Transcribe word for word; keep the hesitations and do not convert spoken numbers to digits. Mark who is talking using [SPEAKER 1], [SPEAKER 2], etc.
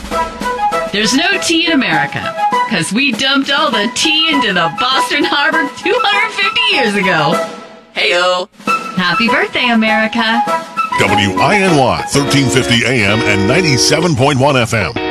[SPEAKER 1] There's no tea in America, because we dumped all the tea into the Boston Harbor two hundred fifty years ago. Heyo. Happy birthday, America.
[SPEAKER 2] W I N Y, thirteen fifty A M and ninety-seven point one F M.